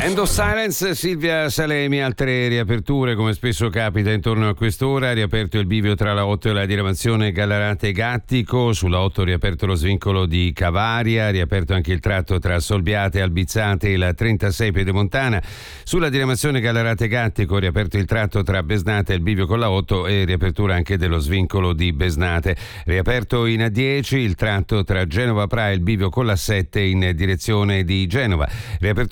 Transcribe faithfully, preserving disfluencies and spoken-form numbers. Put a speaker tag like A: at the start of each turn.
A: End of Silence, Silvia Salemi. Altre riaperture, come spesso capita intorno a quest'ora. Riaperto il bivio tra la otto e la diramazione Gallarate-Gattico. Sulla otto riaperto lo svincolo di Cavaria. Riaperto anche il tratto tra Solbiate, Albizzate e la trentasei Pedemontana. Sulla diramazione Gallarate-Gattico riaperto il tratto tra Besnate e il bivio con la otto e riapertura anche dello svincolo di Besnate. Riaperto in A dieci il tratto tra Genova Pra e il bivio con la sette in direzione di Genova. Riapertura